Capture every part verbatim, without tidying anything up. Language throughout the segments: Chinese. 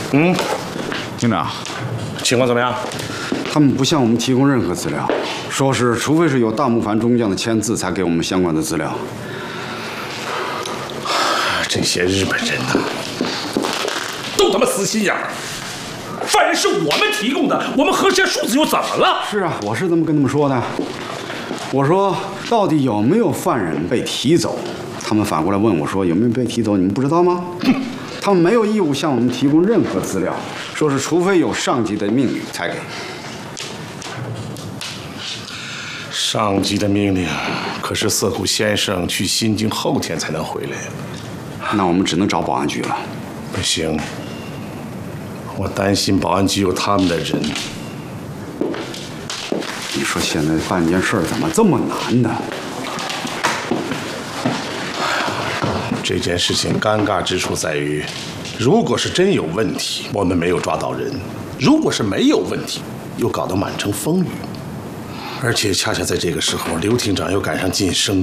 嗯， 厅长， 情况怎么样？ 他们不向我们提供任何资料，说是除非是有大木凡中将的签字，才给我们相关的资料。 这些日本人呐，都他妈死心眼儿！犯人是我们提供的，我们核实数字又怎么了？ 是啊，我是这么跟他们说的。我说到底有没有犯人被提走？他们反过来问我说有没有被提走？你们不知道吗？他们没有义务向我们提供任何资料，说是除非有上级的命令才给。 上级的命令，可是涩谷先生去新京后天才能回来。 那我们只能找保安局了。 不行，我担心保安局有他们的人。 你说现在办件事怎么这么难呢？ 这件事情尴尬之处在于，如果是真有问题，我们没有抓到人；如果是没有问题，又搞得满城风雨。而且恰恰在这个时候，刘厅长又赶上晋升。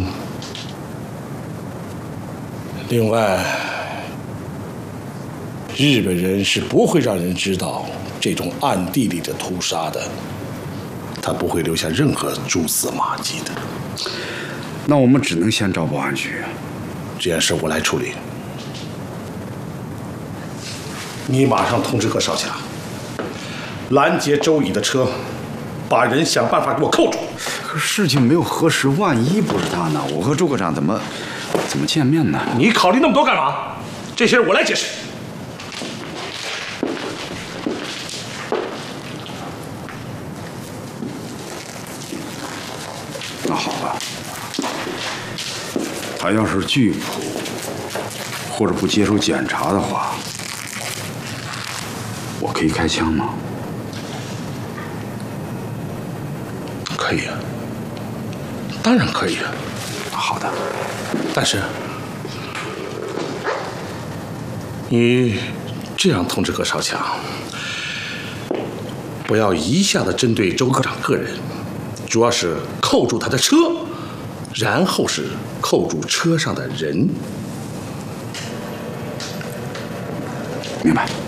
另外，日本人是不会让人知道这种暗地里的屠杀的，他不会留下任何蛛丝马迹的。 那我们只能先找保安局。 这件事我来处理。你马上通知贺少侠，拦截周乙的车，把人想办法给我扣住。 可是事情没有核实，万一不是他呢？我和朱科长怎么怎么见面呢？ 你考虑那么多干嘛？这些事我来解释。 那好吧，他要是拒捕或者不接受检查的话，我可以开枪吗？ 可以啊，当然可以啊。 好的， 但是你这样通知贺少强，不要一下子针对周科长个人，主要是扣住他的车，然后是扣住车上的人。 明白。